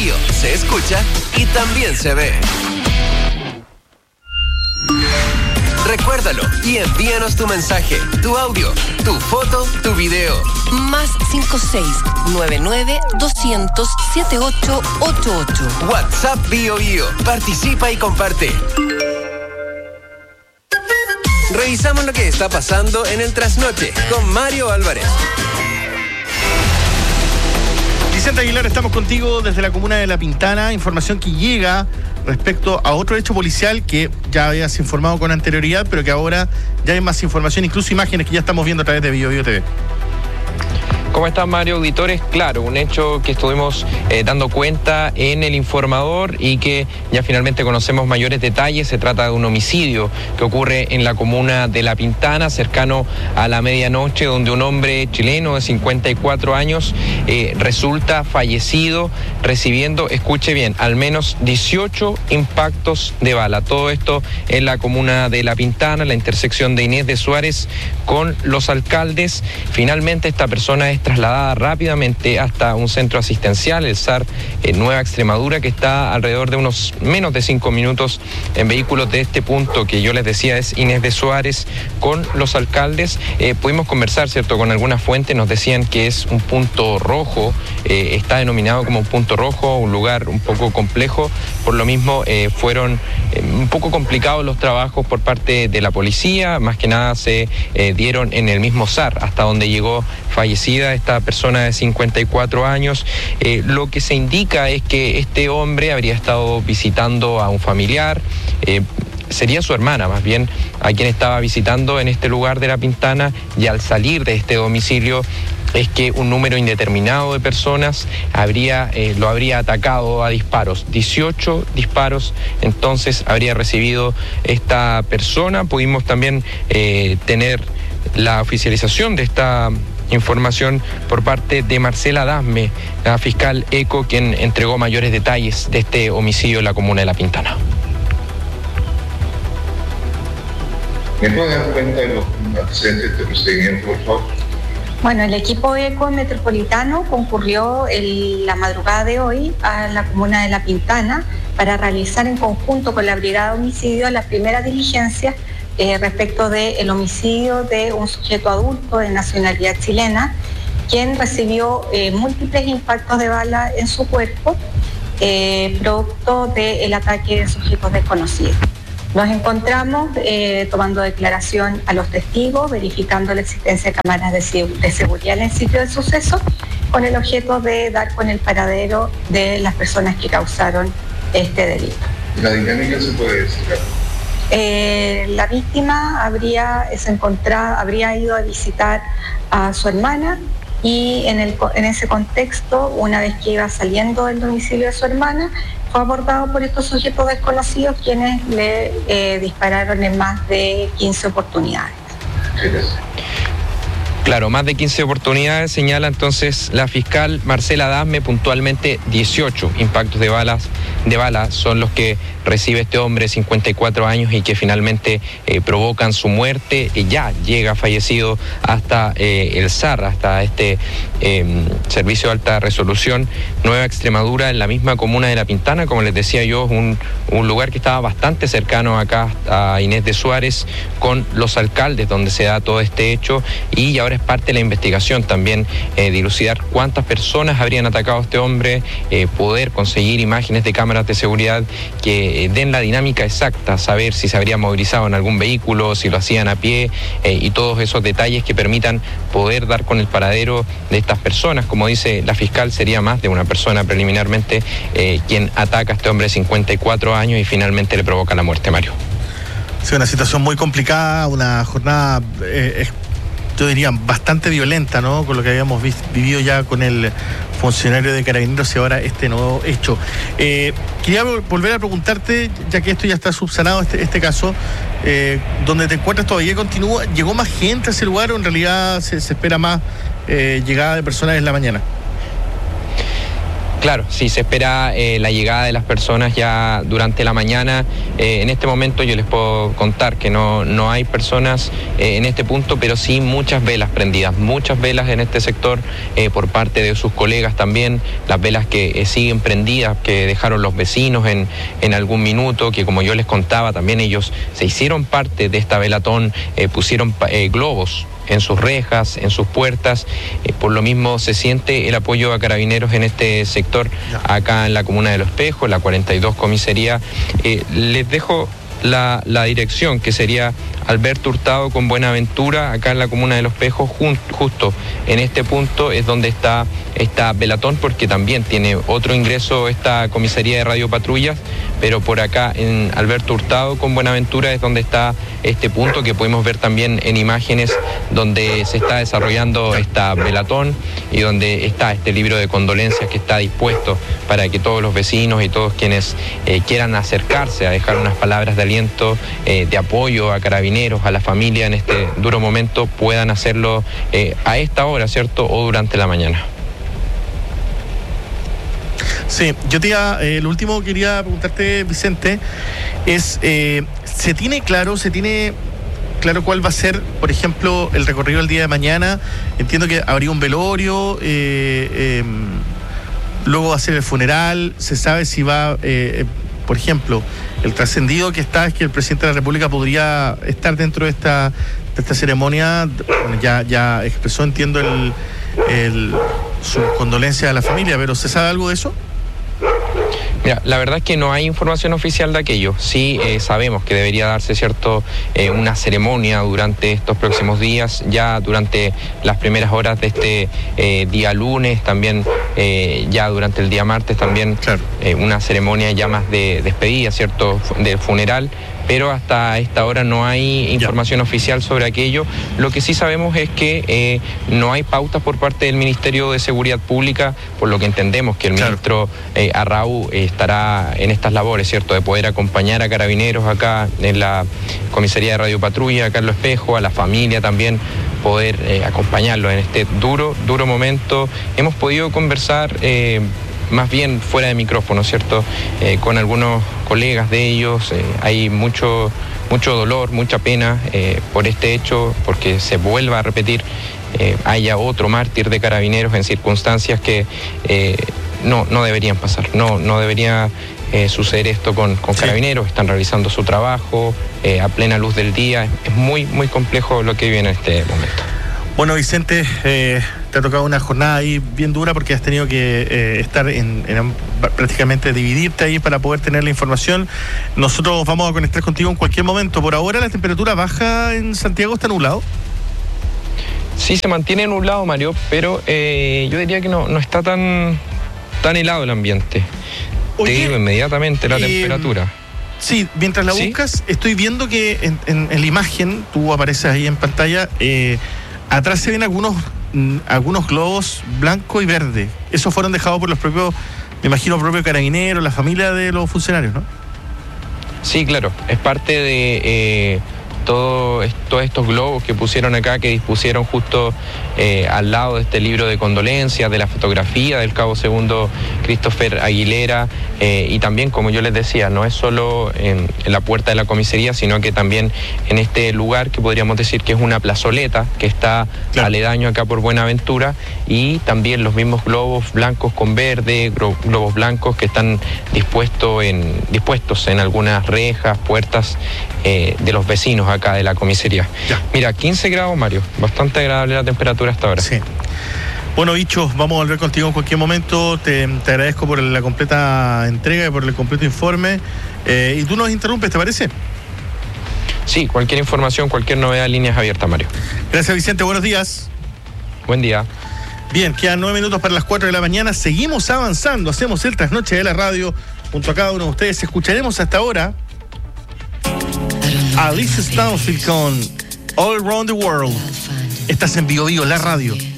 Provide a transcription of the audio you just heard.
radio se escucha y también se ve. Recuérdalo y envíanos tu mensaje, tu audio, tu foto, tu video. Más 5699-200-7888. WhatsApp Bio Bio. Participa y comparte. Revisamos lo que está pasando en el Trasnoche con Mario Álvarez. Vicente Aguilar, estamos contigo desde la comuna de La Pintana. Información que llega respecto a otro hecho policial que ya habías informado con anterioridad, pero que ahora ya hay más información, incluso imágenes que ya estamos viendo a través de Bio Bio TV. ¿Cómo están, Mario, auditores? Claro, un hecho que estuvimos dando cuenta en El Informador y que ya finalmente conocemos mayores detalles. Se trata de un homicidio que ocurre en la comuna de La Pintana, cercano a la medianoche, donde un hombre chileno de 54 años resulta fallecido recibiendo, escuche bien, al menos 18 impactos de bala. Todo esto en la comuna de La Pintana, la intersección de Inés de Suárez con Los Alcaldes. Finalmente esta persona es trasladada rápidamente hasta un centro asistencial, el SAR Nueva Extremadura, que está alrededor de unos menos de 5 minutos en vehículos de este punto que yo les decía es Inés de Suárez con Los Alcaldes. Pudimos conversar, ¿cierto?, con algunas fuentes, nos decían que es un punto rojo, está denominado como un punto rojo, un lugar un poco complejo, por lo mismo fueron un poco complicados los trabajos por parte de la policía, más que nada se dieron en el mismo SAR, hasta donde llegó fallecida esta persona de 54 años. Lo que se indica es que este hombre habría estado visitando a un familiar, sería su hermana más bien, a quien estaba visitando en este lugar de La Pintana, y al salir de este domicilio es que un número indeterminado de personas lo habría atacado a disparos, 18 disparos, entonces habría recibido esta persona. Pudimos también tener la oficialización de esta información por parte de Marcela Dasme, la fiscal ECO, quien entregó mayores detalles de este homicidio en la comuna de La Pintana. ¿Me puede dar cuenta de los antecedentes de este procedimiento, por favor? Bueno, el equipo ECO metropolitano concurrió la madrugada de hoy a la comuna de La Pintana para realizar en conjunto con la Brigada de Homicidio la primera diligencia respecto del homicidio de un sujeto adulto de nacionalidad chilena, quien recibió múltiples impactos de bala en su cuerpo, producto del ataque de sujetos desconocidos. Nos encontramos tomando declaración a los testigos, verificando la existencia de cámaras de seguridad en el sitio del suceso, con el objeto de dar con el paradero de las personas que causaron este delito. ¿La dinámica se puede decir? La víctima habría ido a visitar a su hermana y en ese contexto, una vez que iba saliendo del domicilio de su hermana, fue abordado por estos sujetos desconocidos, quienes le dispararon en más de 15 oportunidades. Claro, más de 15 oportunidades, señala entonces la fiscal Marcela Dasme, puntualmente 18 impactos de balas son los que recibe este hombre de 54 años y que finalmente provocan su muerte. Ya llega fallecido hasta el SAR, hasta este Servicio de Alta Resolución Nueva Extremadura, en la misma comuna de La Pintana. Como les decía yo, un lugar que estaba bastante cercano acá a Inés de Suárez con Los Alcaldes, donde se da todo este hecho, y ahora es parte de la investigación también dilucidar cuántas personas habrían atacado a este hombre, poder conseguir imágenes de cámaras de seguridad que den la dinámica exacta, saber si se habría movilizado en algún vehículo, si lo hacían a pie, y todos esos detalles que permitan poder dar con el paradero de estas personas. Como dice la fiscal, sería más de una persona preliminarmente quien ataca a este hombre de 54 años y finalmente le provoca la muerte, Mario. Sí, una situación muy complicada, una jornada yo diría bastante violenta, ¿no? Con lo que habíamos vivido ya con el funcionario de Carabineros y ahora este nuevo hecho. Quería volver a preguntarte, ya que esto ya está subsanado, este caso, ¿dónde te encuentras todavía continúa? ¿Llegó más gente a ese lugar o en realidad se espera más llegada de personas en la mañana? Claro, sí, se espera la llegada de las personas ya durante la mañana. En este momento yo les puedo contar que no hay personas en este punto, pero sí muchas velas prendidas, muchas velas en este sector por parte de sus colegas también, las velas que siguen prendidas, que dejaron los vecinos en algún minuto, que como yo les contaba también ellos se hicieron parte de esta velatón, pusieron globos en sus rejas, en sus puertas. Por lo mismo se siente el apoyo a Carabineros en este sector, acá en la comuna de Los Espejos, la 42 comisaría. Les dejo la dirección, que sería Alberto Hurtado con Buenaventura, acá en la comuna de Los Espejos. Justo en este punto es donde está esta velatón, porque también tiene otro ingreso esta comisaría de radiopatrullas, pero por acá en Alberto Hurtado con Buenaventura es donde está este punto, que podemos ver también en imágenes, donde se está desarrollando esta velatón y donde está este libro de condolencias que está dispuesto para que todos los vecinos y todos quienes quieran acercarse a dejar unas palabras de aliento, de apoyo a Carabineros, a la familia en este duro momento, puedan hacerlo a esta hora, ¿cierto? O durante la mañana. Sí, yo lo último que quería preguntarte, Vicente, es, ¿se tiene claro cuál va a ser, por ejemplo, el recorrido el día de mañana? Entiendo que habría un velorio, luego va a ser el funeral. ¿Se sabe si va, por ejemplo, el trascendido que está es que el presidente de la República podría estar dentro de esta ceremonia? Bueno, ya expresó, entiendo, su condolencia a la familia, pero ¿se sabe algo de eso? Mira, la verdad es que no hay información oficial de aquello. Sí sabemos que debería darse, ¿cierto?, una ceremonia durante estos próximos días, ya durante las primeras horas de este día lunes, también ya durante el día martes también, claro, una ceremonia ya más de despedida, ¿cierto?, del funeral. Pero hasta esta hora no hay información oficial sobre aquello. Lo que sí sabemos es que no hay pautas por parte del Ministerio de Seguridad Pública, por lo que entendemos que el ministro Arrau estará en estas labores, ¿cierto?, de poder acompañar a Carabineros acá en la comisaría de Radiopatrulla, acá en Los Espejos, a la familia también, poder acompañarlo en este duro momento. Hemos podido conversar más bien fuera de micrófono, ¿cierto?, con algunos colegas de ellos. Hay mucho dolor, mucha pena por este hecho, porque se vuelva a repetir, haya otro mártir de Carabineros en circunstancias que no deberían pasar. No debería suceder esto con Carabineros. Están realizando su trabajo a plena luz del día. Es muy complejo lo que vive en este momento. Bueno, Vicente, te ha tocado una jornada ahí bien dura, porque has tenido que estar prácticamente dividirte ahí para poder tener la información. Nosotros vamos a conectar contigo en cualquier momento. Por ahora la temperatura baja en Santiago, ¿está nublado? Sí, se mantiene nublado, Mario, pero yo diría que no está tan helado el ambiente. Oye, te digo inmediatamente la temperatura. Sí, mientras la buscas, estoy viendo que en la imagen, tú apareces ahí en pantalla, atrás se ven algunos globos blanco y verde. Esos fueron dejados por los propios, me imagino, propios Carabineros, la familia de los funcionarios, ¿no? Sí, claro, es parte de todos estos globos que pusieron acá, que dispusieron justo al lado de este libro de condolencias, de la fotografía del cabo segundo Christopher Aguilera, y también, como yo les decía, no es solo en la puerta de la comisaría, sino que también en este lugar que podríamos decir que es una plazoleta, que está aledaño acá por Buenaventura, y también los mismos globos blancos con verde, globos blancos que están dispuestos en algunas rejas, puertas de los vecinos acá de la comisaría. Mira, 15 grados, Mario, bastante agradable la temperatura hasta ahora. Sí. Bueno, Bicho, vamos a volver contigo en cualquier momento. Te agradezco por la completa entrega y por el completo informe. Y tú nos interrumpes, ¿te parece? Sí, cualquier información, cualquier novedad, líneas abiertas, Mario. Gracias, Vicente, buenos días. Buen día. Bien, quedan 9 minutos para las 4 de la mañana. Seguimos avanzando, hacemos el trasnoche de la radio junto a cada uno de ustedes. Escucharemos hasta ahora a Alice Stanfield con All Around the World. Estás en Bio Bio, la radio.